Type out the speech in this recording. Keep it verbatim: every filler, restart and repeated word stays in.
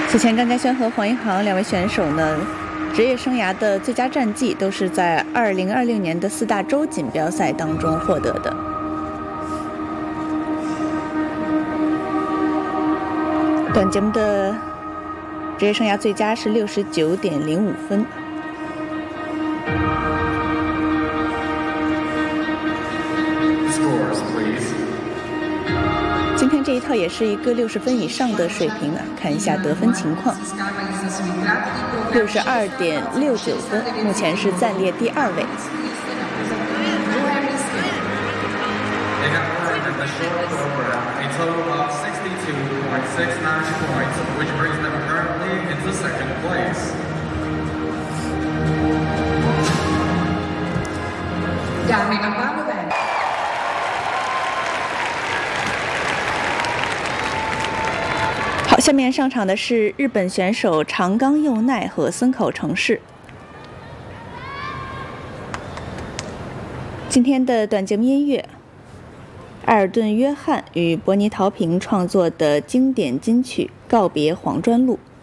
此前，甘家轩和黄一航两位选手呢，职业生涯的最佳战绩都是在二零二六年的四大洲锦标赛当中获得的。本节目的职业生涯最佳是六十九点零五分。今天这一套也是一个六十分以上的水平啊，看一下得分情况，六十二点六九分，目前是暂列第二位。好，下面上场的是日本选手长冈佑奈和森口诚士。今天的短节目音乐，艾尔顿·约翰与伯尼·陶平创作的经典金曲《告别黄砖路》。